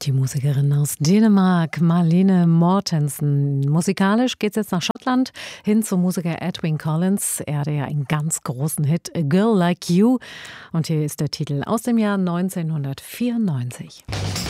Die Musikerin aus Dänemark, Marlene Mortensen. Musikalisch geht's jetzt nach Schottland, hin zum Musiker Edwyn Collins. Er hatte ja einen ganz großen Hit, A Girl Like You. Und hier ist der Titel aus dem Jahr 1994.